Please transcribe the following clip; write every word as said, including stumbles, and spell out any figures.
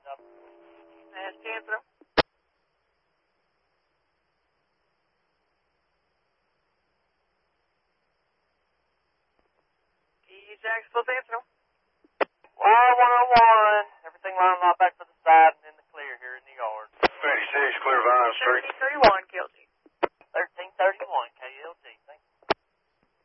Centro. E Jacksonville Centro. Y one oh one. Everything lined up back to the side and in the clear here in the yard. eighty-six, clear Vine Street. thirty thirty-one, Guilty.